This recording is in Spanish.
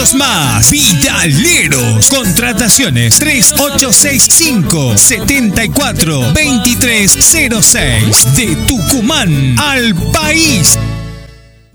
muchos más. Vidaleros. Contrataciones 3865-742306. De Tucumán al país